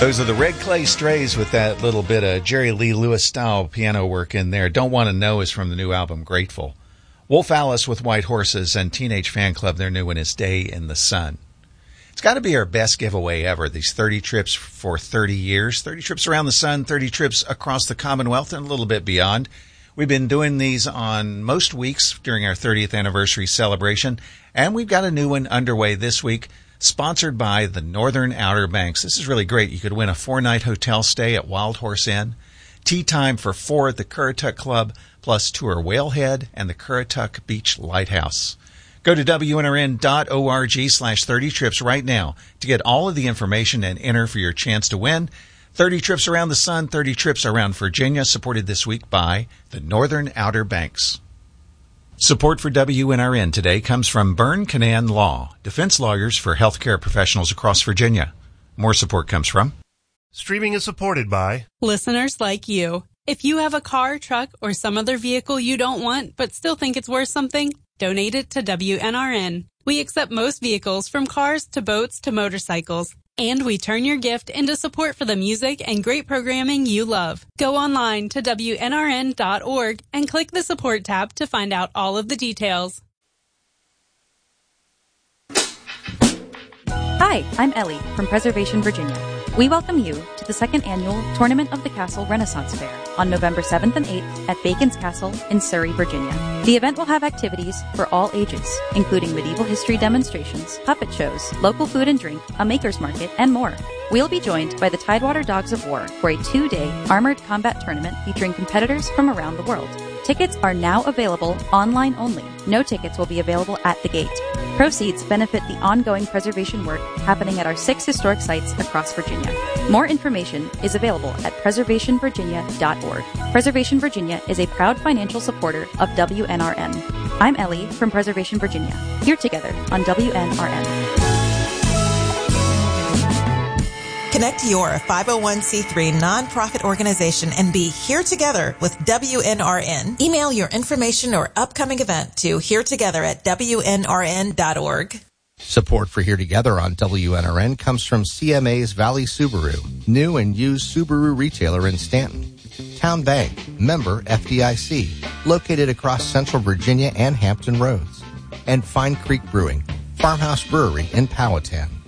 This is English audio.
Those are the Red Clay Strays with that little bit of Jerry Lee Lewis style piano work in there. Don't Want to Know is from the new album Grateful. Wolf Alice with White Horses and Teenage Fan Club, their new one is Day in the Sun. It's got to be our best giveaway ever, these 30 trips for 30 years. 30 trips around the sun, 30 trips across the Commonwealth, and a little bit beyond. We've been doing these on most weeks during our 30th anniversary celebration, and we've got a new one underway this week, sponsored by the Northern Outer Banks. This is really great. You could win a 4-night hotel stay at Wild Horse Inn, tea time for 4 at the Currituck Club, plus tour Whalehead and the Currituck Beach Lighthouse. Go to WNRN.org/30trips right now to get all of the information and enter for your chance to win 30 trips around the sun, 30 trips around Virginia, supported this week by the Northern Outer Banks. Support for WNRN today comes from Byrne Canaan Law, defense lawyers for healthcare professionals across Virginia. More support comes from Streaming is supported by listeners like you. If you have a car, truck, or some other vehicle you don't want but still think it's worth something, donate it to WNRN. We accept most vehicles, from cars to boats to motorcycles. And we turn your gift into support for the music and great programming you love. Go online to WNRN.org and click the support tab to find out all of the details. Hi, I'm Ellie from Preservation Virginia. We welcome you to the second annual Tournament of the Castle Renaissance Fair on November 7th and 8th at Bacon's Castle in Surrey, Virginia. The event will have activities for all ages, including medieval history demonstrations, puppet shows, local food and drink, a maker's market, and more. We'll be joined by the Tidewater Dogs of War for a 2-day armored combat tournament featuring competitors from around the world. Tickets are now available online only. No tickets will be available at the gate. Proceeds benefit the ongoing preservation work happening at our 6 historic sites across Virginia. More information is available at preservationvirginia.org. Preservation Virginia is a proud financial supporter of WNRN. I'm Ellie from Preservation Virginia. Here together on WNRN. Connect your 501c3 nonprofit organization and be here together with WNRN. Email your information or upcoming event to heretogether@WNRN.org. Support for Here Together on WNRN comes from CMA's Valley Subaru, new and used Subaru retailer in Stanton. Town Bank, member FDIC, located across Central Virginia and Hampton Roads. And Fine Creek Brewing, Farmhouse Brewery in Powhatan.